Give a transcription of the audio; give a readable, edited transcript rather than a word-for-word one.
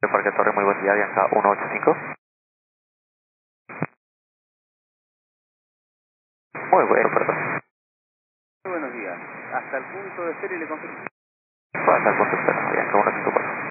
Parque Torre, muy buen día, Bianca 185. Muy bueno, perdón. Muy buenos días. Hasta el punto de serie le confirmo. Pasa con tu espera, Bianca 184.